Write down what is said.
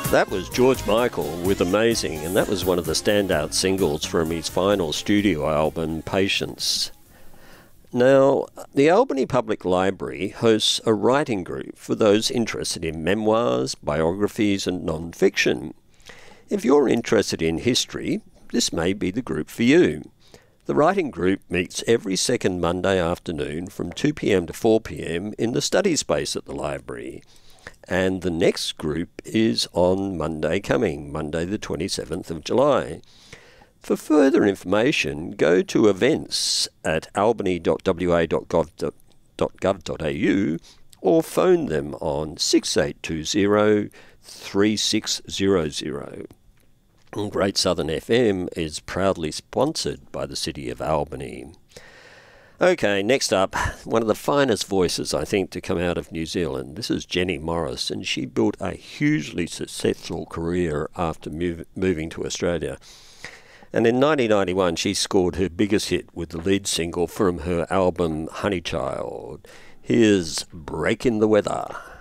That was George Michael with Amazing, and that was one of the standout singles from his final studio album, Patience. Now, the Albany Public Library hosts a writing group for those interested in memoirs, biographies and non-fiction. If you're interested in history, this may be the group for you. The writing group meets every second Monday afternoon from 2 p.m. to 4 p.m. in the study space at the library. And the next group is on Monday coming, Monday the 27th of July. For further information, go to events at albany.wa.gov.au or phone them on 6820 3600. Great Southern FM is proudly sponsored by the City of Albany. Okay, next up, one of the finest voices, I think, to come out of New Zealand. This is Jenny Morris, and she built a hugely successful career after moving to Australia. And in 1991, she scored her biggest hit with the lead single from her album Honeychild. Here's Breakin' the Weather.